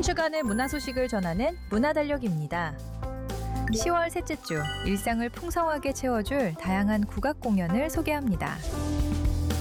주간의 문화 소식을 전하는 문화달력입니다. 10월 셋째 주 일상을 풍성하게 채워줄 다양한 국악 공연을 소개합니다.